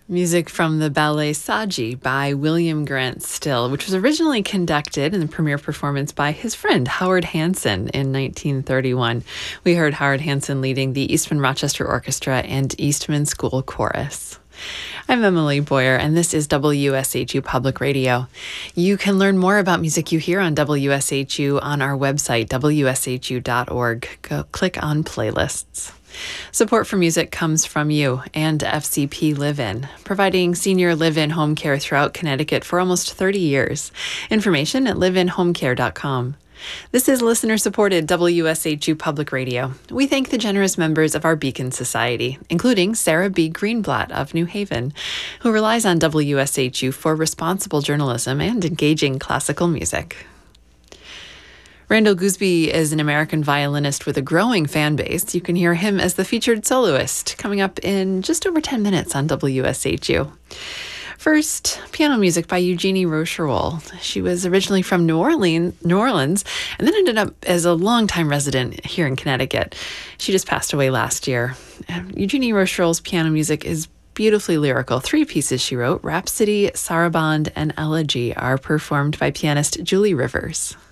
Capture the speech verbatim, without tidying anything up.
Music from the ballet Saji by William Grant Still, which was originally conducted in the premiere performance by his friend Howard Hanson in nineteen thirty-one. We heard Howard Hanson leading the Eastman Rochester Orchestra and Eastman School Chorus. I'm Emily Boyer, and this is W S H U Public Radio. You can learn more about music you hear on W S H U on our website, W S H U dot org. Go click on playlists. Support for music comes from you and F C P Live-In, providing senior live-in home care throughout Connecticut for almost thirty years. Information at live in home care dot com. This is listener-supported W S H U Public Radio. We thank the generous members of our Beacon Society, including Sarah B. Greenblatt of New Haven, who relies on W S H U for responsible journalism and engaging classical music. Randall Gooseby is an American violinist with a growing fan base. You can hear him as the featured soloist coming up in just over ten minutes on W S H U. First, piano music by Eugenie Rocherol. She was originally from New Orleans, New Orleans, and then ended up as a longtime resident here in Connecticut. She just passed away last year. Eugenie Rocherol's piano music is beautifully lyrical. Three pieces she wrote, Rhapsody, Sarabande, and Elegy, are performed by pianist Julie Rivers.